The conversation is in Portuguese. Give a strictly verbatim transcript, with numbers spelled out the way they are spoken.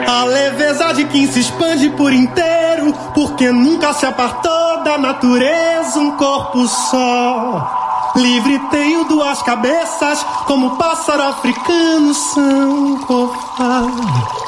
A leveza de quem se expande por inteiro, porque nunca se apartou da natureza um corpo só. Livre tenho duas cabeças, como pássaro africano são cofar.